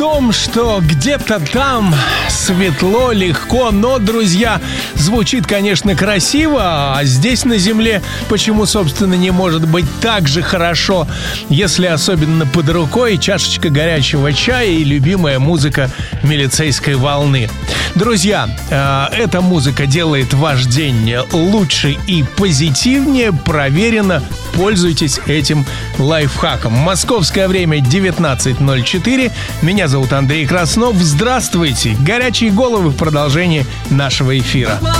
том, что где-то там светло, легко, но, друзья, звучит, конечно, красиво, а здесь на земле почему, собственно, не может быть так же хорошо, если особенно под рукой чашечка горячего чая и любимая музыка милицейской волны. Друзья, эта музыка делает ваш день лучше и позитивнее, проверено. Пользуйтесь этим лайфхаком. Московское время 19:04. Меня зовут Андрей Краснов. Здравствуйте. Горячие головы в продолжении нашего эфира.